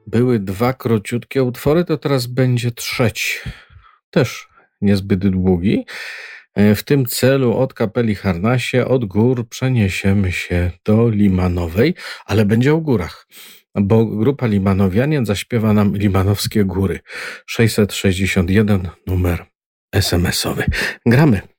Były 2 króciutkie utwory, to teraz będzie trzeci. Też niezbyt długi. W tym celu od kapeli Harnasie, od gór przeniesiemy się do Limanowej, ale będzie o górach, bo grupa Limanowianie zaśpiewa nam Limanowskie Góry. 661 numer SMS-owy. Gramy.